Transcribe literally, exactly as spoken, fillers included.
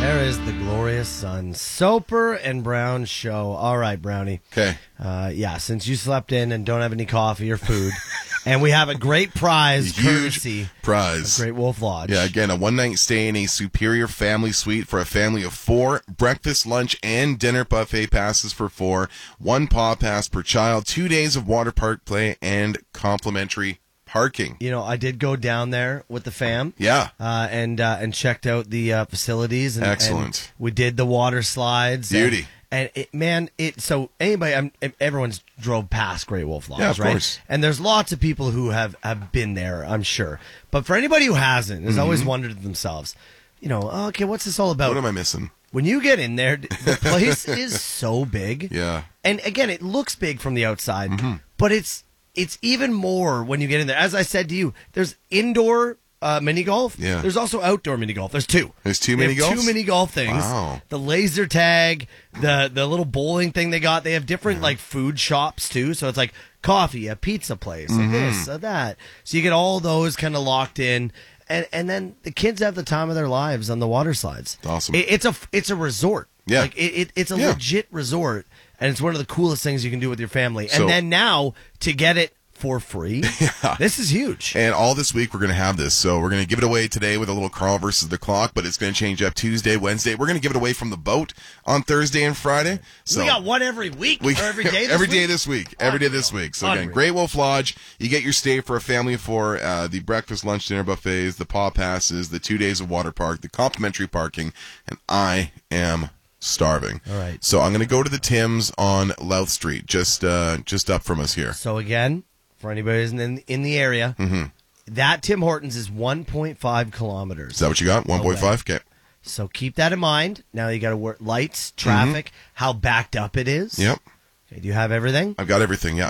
There is the glorious sun. Soper and Brown show. All right, Brownie. Okay. Uh, yeah, since you slept in and don't have any coffee or food, and we have a great prize, A huge courtesy prize. of Great Wolf Lodge. Yeah, again, a one-night stay in a superior family suite for a family of four, breakfast, lunch, and dinner buffet passes for four, one paw pass per child, two days of water park play, and complimentary parking. You know, I did go down there with the fam. Yeah. Uh, and uh, and checked out the uh, facilities. And, Excellent. And we did the water slides. Beauty. And, and it, man, it so anybody, I'm, everyone's drove past Great Wolf Lodge, Yeah, of right? course. And there's lots of people who have, have been there, I'm sure. But for anybody who hasn't, has Mm-hmm. always wondered to themselves, you know, oh, okay, what's this all about? What am I missing? When you get in there, the place is so big. Yeah. And again, it looks big from the outside, Mm-hmm. but it's it's even more when you get in there. As I said to you, there's indoor uh, mini golf. Yeah. There's also outdoor mini golf. There's two. There's two They mini have golfs? Two mini golf things. Wow. The laser tag, the the little bowling thing they got. They have different like food shops too. So it's like coffee, a pizza place, Mm-hmm. a this, a that. So you get all those kind of locked in. And and then the kids have the time of their lives on the water slides. Awesome. It, it's a it's a resort. Yeah. Like it, it it's a Yeah. legit resort, and it's one of the coolest things you can do with your family. So- and then now to get it for free, Yeah. this is huge. And all this week we're going to have this. So we're going to give it away today with a little Carl versus the clock, but it's going to change up Tuesday, Wednesday. We're going to give it away from the boat on Thursday and Friday. So we got one every week We, or every day. This every week? day this week. Every day this week. So again, Unreal. Great Wolf Lodge. You get your stay for a family of four, uh, the breakfast, lunch, dinner buffets, the paw passes, the two days of water park, the complimentary parking, and I am starving. All right. So I'm going to go to the Tim's on Louth Street, just uh, just up from us here. So again, for anybody who's in in the area, that Tim Hortons is one point five kilometers. Is that what you got? one point five? Okay. So keep that in mind. Now you got to work lights, traffic, how backed up it is. Yep. Okay, do you have everything? I've got everything. Yeah.